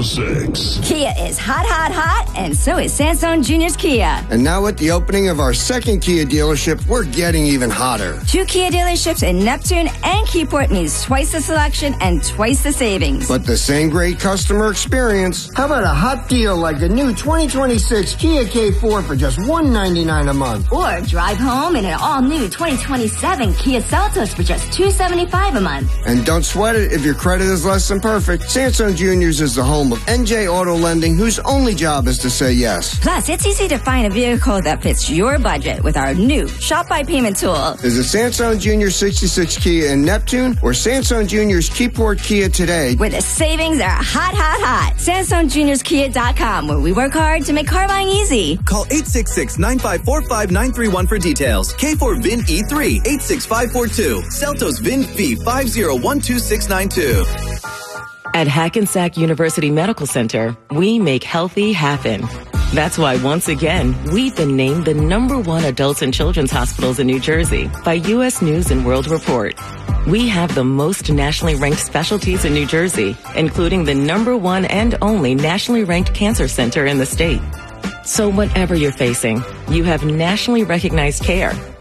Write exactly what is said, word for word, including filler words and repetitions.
six. Kia is hot, hot, hot, and so is Sansone Junior's Kia. And now with the opening of our second Kia dealership, we're getting even hotter. Two Kia dealerships in Neptune and Keyport means twice the selection and twice the savings. But the same great customer experience. How about a hot deal like the new twenty twenty-six Kia K four for just one hundred ninety-nine dollars a month? Or drive home in an all-new twenty twenty-seven Kia Seltos for just two hundred seventy-five dollars a month. And don't sweat it if your credit is less than perfect. Sansone Juniors is the home of N J Auto Lending, whose only job is to say yes. Plus, it's easy to find a vehicle that fits your budget with our new Shop by Payment tool. Visit Sansone Junior sixty-six Kia in Neptune or Sansone Juniors Keyport Kia today. Where the savings are hot, hot, hot. Sansone Juniors Kia dot com, where we work hard to make car buying easy. Call eight six six, nine five four, five nine three one for details. K four V I N E three, eight six five four two. Seltos V I N V five zero one two six nine two. At Hackensack University Medical Center, we make healthy happen. That's why, once again, we've been named the number one adults and children's hospitals in New Jersey by U S News and World Report. We have the most nationally ranked specialties in New Jersey, including the number one and only nationally ranked cancer center in the state. So whatever you're facing, you have nationally recognized care